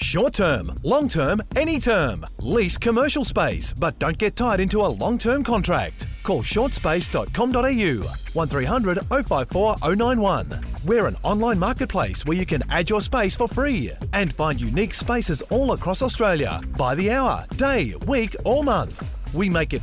Short term, long term, any term. Lease commercial space, but don't get tied into a long-term contract. Call shortspace.com.au 1300 054 091. We're an online marketplace where you can add your space for free and find unique spaces all across Australia by the hour, day, week or month. We make it